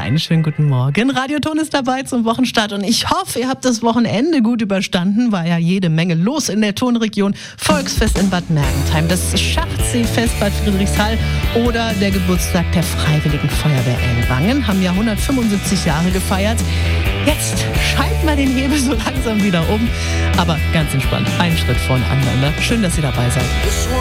Einen schönen guten Morgen. Radioton ist dabei zum Wochenstart und ich hoffe, ihr habt das Wochenende gut überstanden. War ja jede Menge los in der Tonregion. Volksfest in Bad Mergentheim, das Schachseefest Bad Friedrichshall oder der Geburtstag der Freiwilligen Feuerwehr Ellwangen haben ja 175 Jahre gefeiert. Jetzt schalten wir den Hebel so langsam wieder um, aber ganz entspannt, einen Schritt voneinander. Schön, dass ihr dabei seid.